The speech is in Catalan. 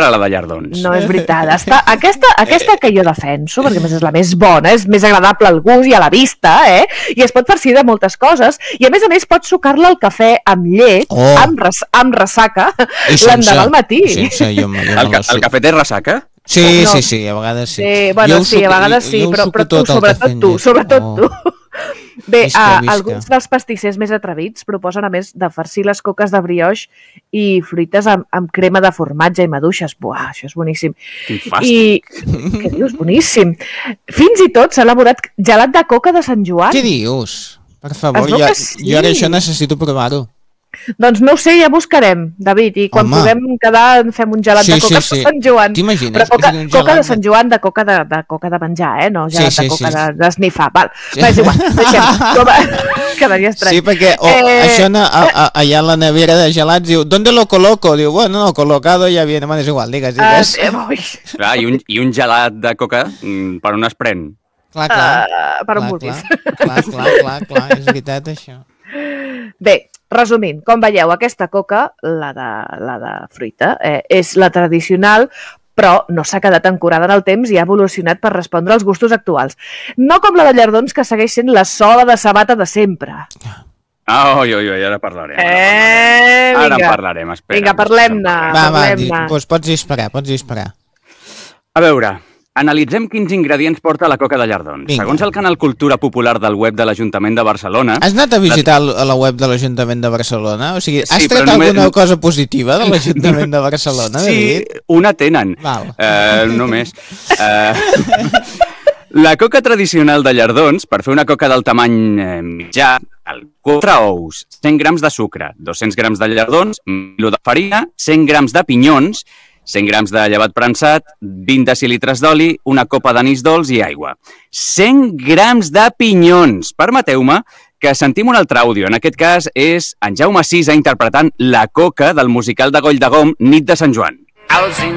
era la de Llardons. No és veritat. Aquesta que jo defenso, perquè més és la més bona, és més agradable al gust i a la vista, i es pot farcir de moltes coses, i a més pots sucar-la al cafè amb llet, amb ressaca, l'endemà al matí. El cafè té ressaca? Sí, a vegades sí. Sí, a vegades sí, però tu, sobretot tu. Bé, alguns dels pastissers més atrevits proposen, a més, de farcir les coques de brioix i fruites amb crema de formatge i maduixes. Buah, això és boníssim. Quin fàstic. Què dius? Boníssim. Fins i tot s'ha elaborat gelat de coca de Sant Joan. Què dius? Per favor, jo ara això necessito provar-ho. Doncs no ho sé, ja buscarem, David, i quan puguem quedar fem un gelat de coca de Sant Joan. T'imagines? Però coca de Sant Joan, de coca de menjar, no gelat de coca d'esnifar. Val, és igual, deixem. Quedaria estrany. Sí, perquè això allà a la nevera de gelats diu, ¿dónde lo coloco? Diu, bueno, colocado ya viene, és igual, digues. Clar, i un gelat de coca, per on es pren? Clar. Per on vulguis. Clar, és veritat això. Bé, resumint, com veieu, aquesta coca, la de fruita, és la tradicional, però no s'ha quedat ancorada en el temps i ha evolucionat per respondre als gustos actuals. No com la de Llardons, que segueix sent la sola de sabata de sempre. Ara parlarem. Ara parlarem, espera. Vinga, parlem-ne. Doncs pots disparar. A veure, analitzem quins ingredients porta la coca de Llardons. Vinga. Segons el canal Cultura Popular del web de l'Ajuntament de Barcelona... Has anat a visitar la web de l'Ajuntament de Barcelona? O sigui, has tret alguna cosa positiva de l'Ajuntament de Barcelona? Sí, una tenen. Només. La coca tradicional de Llardons, per fer una coca del tamany mitjà, 4 ous, 100 grams de sucre, 200 grams de llardons, 1 quilo de farina, 100 grams de pinyons, 100 grams de llevat prensat, 20 decilitres d'oli, una copa d'anís dolç i aigua. 100 grams de pinyons! Permeteu-me que sentim un altre àudio. En aquest cas és en Jaume Sisa interpretant la coca del musical de Goll de Gom, Nit de Sant Joan.